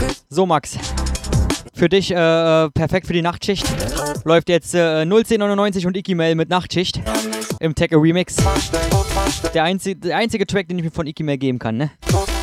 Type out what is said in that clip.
So, Max. Für dich perfekt für die Nachtschicht. Läuft jetzt 01099 und Ikimel mit Nachtschicht im Tech Remix. Der einzige Track, den ich mir von Ikimel geben kann, ne?